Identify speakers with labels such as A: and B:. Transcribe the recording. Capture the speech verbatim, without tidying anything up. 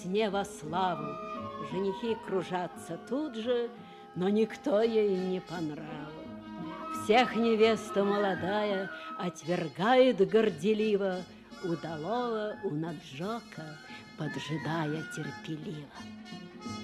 A: весне во славу. Женихи кружатся тут же, но никто ей не по нраву. Всех невеста молодая отвергает горделиво, удалого у наджока, поджидая терпеливо.